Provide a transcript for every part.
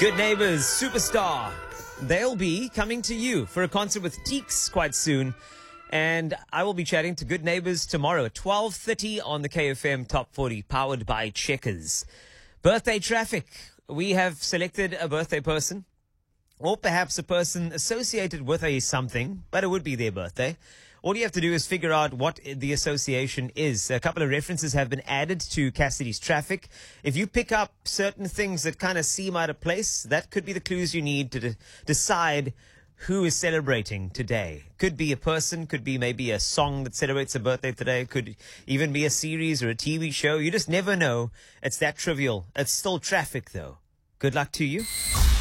Good Neighbours superstar. They'll be coming to you for a concert with Teeks quite soon. And I will be chatting to Good Neighbours tomorrow at 12:30 on the KFM Top 40, powered by Checkers. Birthday traffic. We have selected a birthday person, or perhaps a person associated with a something, but it would be their birthday. All you have to do is figure out what the association is. A couple of references have been added to Cassidy's traffic. If you pick up certain things that kind of seem out of place, that could be the clues you need to decide who is celebrating today. Could be a person, could be maybe a song that celebrates a birthday today, could even be a series or a TV show. You just never know. It's that trivial. It's still traffic, though. Good luck to you.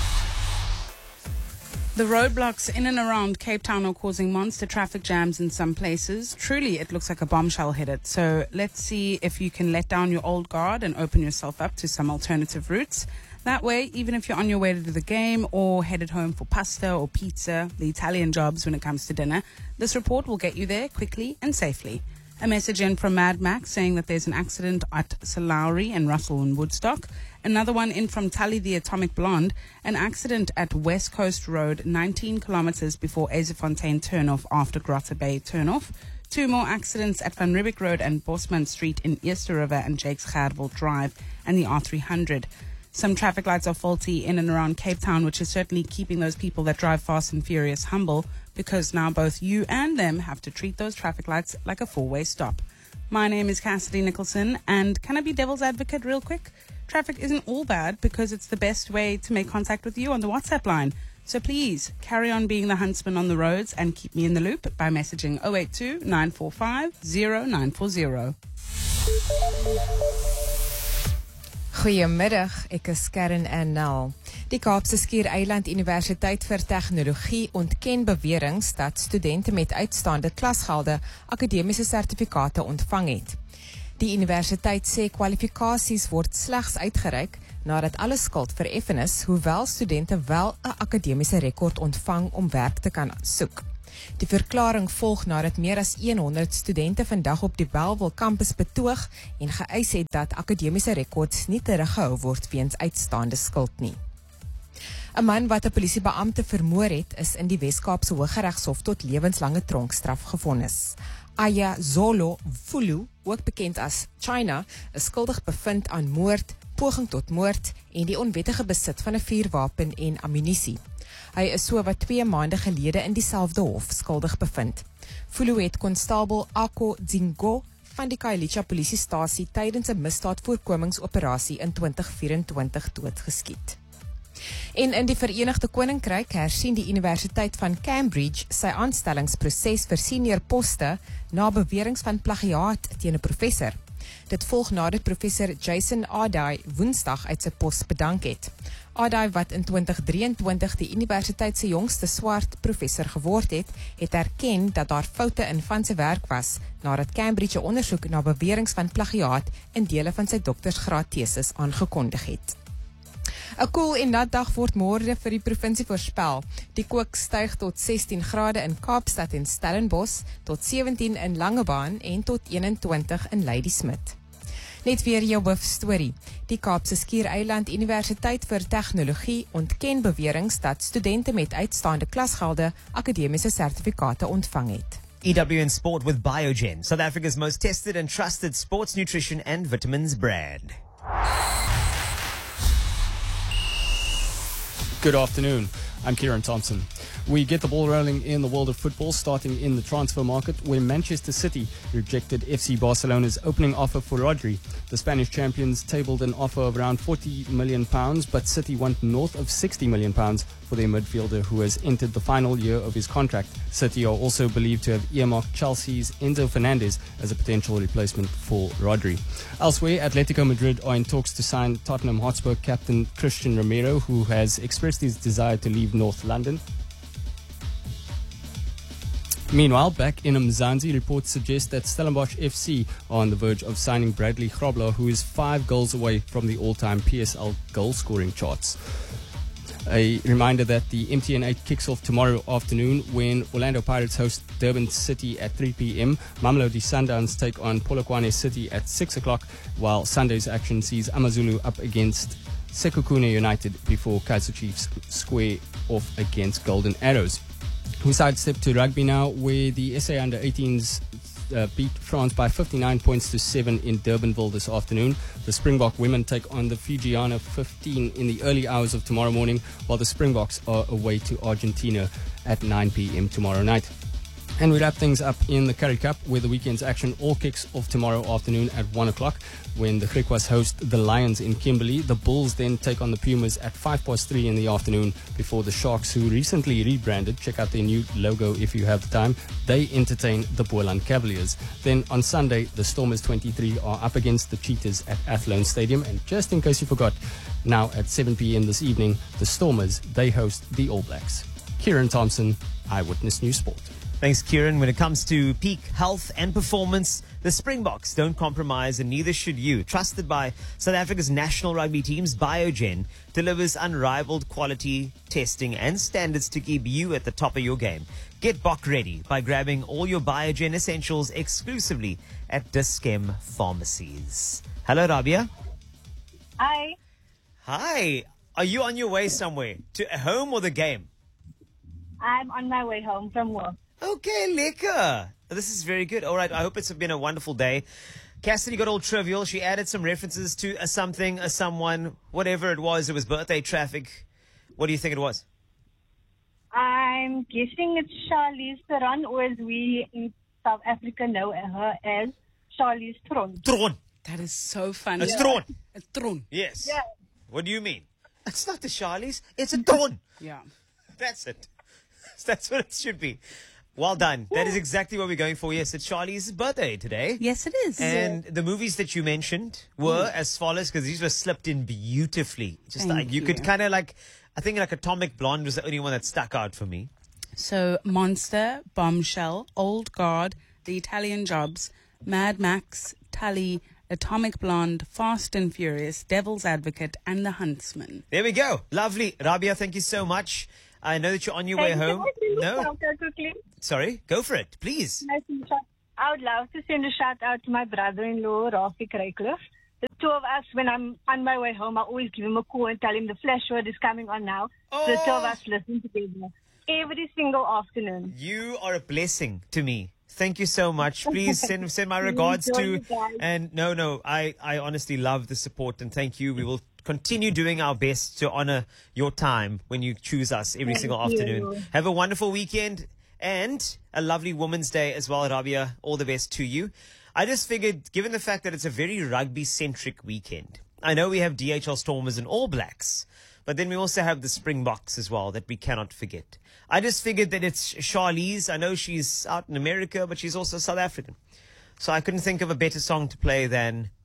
The roadblocks in and around Cape Town are causing monster traffic jams in some places. Truly, it looks like a bombshell hit it. So let's see if you can let down your old guard and open yourself up to some alternative routes. That way, even if you're on your way to the game or headed home for pasta or pizza, the Italian jobs when it comes to dinner, this report will get you there quickly and safely. A message in from Mad Max saying that there's an accident at Salauri and Russell in Woodstock. Another one in from Tully the Atomic Blonde, an accident at West Coast Road, 19 kilometers before Azefontein turnoff after Grotta Bay turnoff. Two more accidents at Van Riebeeck Road and Bosman Street in Easter River and Jakes Gerwel Drive and the R300. Some traffic lights are faulty in and around Cape Town, which is certainly keeping those people that drive fast and furious humble, because now both you and them have to treat those traffic lights like a four-way stop. My name is Cassidy Nicholson, and can I be devil's advocate real quick? Traffic isn't all bad because it's the best way to make contact with you on the WhatsApp line. So please carry on being the huntsman on the roads and keep me in the loop by messaging 082 945 0940. Goeiemiddag, ek is Karen Annel. Die Kaapse Skiereiland Universiteit vir Tegnologie ontken beweringe dat studente met uitstaande klasgelde akademiese sertifikate ontvang het. Die universiteit sê kwalifikasies word slegs uitgereik nadat alle skuld vereffen is, hoewel studente wel 'n akademiese rekord ontvang om werk te kan soek. Die verklaring volg nadat meer as 100 studente vandag op die Bellville kampus betoog en geëis het dat akademiese rekords nie teruggehou word weens uitstaande skuld nie. 'n Man wat 'n polisiebeampte vermoor het, is in die Wes-Kaapse Hooggeregshof tot lewenslange tronkstraf gevonnis. Aya Zolo Fulu, ook bekend as China, is skuldig bevind aan moord, poging tot moord en die onwettige besit van 'n vuurwapen en ammunisie. Hy is so wat 2 maande gelede in dieselfde hof skuldig bevind. Fulu het konstabel Ako Zingo van die Khayelitsha polisiestasie tydens 'n misdaadvoorkomingsoperasie in 2024 doodgeskiet. En in die Verenigde Koninkryk hersien die Universiteit van Cambridge sy aanstellingsproses vir senior poste na beweringe van plagiaat teen 'n professor. Dit volg nadat professor Jason Adai Woensdag uit sy pos bedank het. Adai, wat in 2023 die universiteit se jongste swart professor geword het, het erken dat daar foute in van sy werk was, nadat Cambridge 'n ondersoek na beweringe van plagiaat in dele van sy doktorsgraadtesis aangekondig het. 'n Koel en nat dag word môre vir die provinsie voorspel. Die kook styg tot 16 grade in Kaapstad en Stellenbosch, tot 17 in Langebaan en tot 21 in Ladysmith. Net weer jou hoofstorie. Die Kaapse Skiereiland Universiteit vir Tegnologie ontken beweringe dat studente met uitstaande klasgelde akademiese sertifikate ontvang het. EWN Sport with Biogen, South Africa's most tested and trusted sports nutrition and vitamins brand. Good afternoon. I'm Kieran Thompson. We get the ball rolling in the world of football, starting in the transfer market, where Manchester City rejected FC Barcelona's opening offer for Rodri. The Spanish champions tabled an offer of around £40 million, but City want north of £60 million for their midfielder, who has entered the final year of his contract. City are also believed to have earmarked Chelsea's Enzo Fernandez as a potential replacement for Rodri. Elsewhere, Atletico Madrid are in talks to sign Tottenham Hotspur captain Christian Romero, who has expressed his desire to leave North London. Meanwhile, back in Mzansi, reports suggest that Stellenbosch FC are on the verge of signing Bradley Grobler, who is 5 goals away from the all-time PSL goal-scoring charts. A reminder that the MTN8 kicks off tomorrow afternoon when Orlando Pirates host Durban City at 3 p.m. Mamelodi Sundowns take on Polokwane City at 6 o'clock, while Sunday's action sees Amazulu up against Sekhukhune United before Kaizer Chiefs square off against Golden Arrows. We sidestep to rugby now, where the SA Under-18s beat France by 59 points to 7 in Durbanville this afternoon. The Springbok women take on the Fijiana 15 in the early hours of tomorrow morning, while the Springboks are away to Argentina at 9 p.m. tomorrow night. And we wrap things up in the Currie Cup, where the weekend's action all kicks off tomorrow afternoon at 1 o'clock when the Griquas host the Lions in Kimberley. The Bulls then take on the Pumas at 3:05 in the afternoon before the Sharks, who recently rebranded, check out their new logo if you have the time, they entertain the Boland Cavaliers. Then on Sunday, the Stormers 23 are up against the Cheetahs at Athlone Stadium. And just in case you forgot, now at 7 p.m. this evening, the Stormers, they host the All Blacks. Kieran Thompson, Eyewitness News Sport. Thanks, Kieran. When it comes to peak health and performance, the Springboks don't compromise, and neither should you. Trusted by South Africa's national rugby teams, Biogen delivers unrivaled quality testing and standards to keep you at the top of your game. Get Bok ready by grabbing all your Biogen essentials exclusively at Dis-Chem pharmacies. Hello, Rabia. Hi. Hi. Are you on your way somewhere? To home or the game? I'm on my way home from work. Okay, lekker. This is very good. All right, I hope it's been a wonderful day. Cassidy got all trivial. She added some references to a something, a someone, whatever it was. It was birthday traffic. What do you think it was? I'm guessing it's Charlize Theron, or as we in South Africa know her as Charlize Theron. Tron. That is so funny. It's Tron. It's Tron. Yes. Yeah. What do you mean? It's not the Charlies. It's a Tron. Yeah. That's it. That's what it should be. Well done. That is exactly what we're going for. Yes, it's Charlie's birthday today. Yes, it is. And the movies that you mentioned were as follows, because these were slipped in beautifully. Just Thank like you could you. kind of like, I think like Atomic Blonde was the only one that stuck out for me. So, Monster, Bombshell, Old Guard, The Italian Jobs, Mad Max, Tully, Atomic Blonde, Fast and Furious, Devil's Advocate, and The Huntsman. There we go. Lovely. Rabia, thank you so much. I know that you're on your way home. No? Quickly. Sorry. Go for it, please. I would love to send a shout out to my brother-in-law, Rafik Raycliffe. The two of us, when I'm on my way home, I always give him a call and tell him the Flash Word is coming on now. The two of us listen together every single afternoon. You are a blessing to me. Thank you so much. Please send my regards Enjoy to. you guys. And no, I honestly love the support and thank you. We will continue doing our best to honor your time when you choose us every single Thank afternoon. you. Have a wonderful weekend and a lovely Women's Day as well, Rabia. All the best to you. I just figured, given the fact that it's a very rugby-centric weekend, I know we have DHL Stormers and All Blacks, but then we also have the Springboks as well that we cannot forget. I just figured that it's Charlize. I know she's out in America, but she's also South African. So I couldn't think of a better song to play than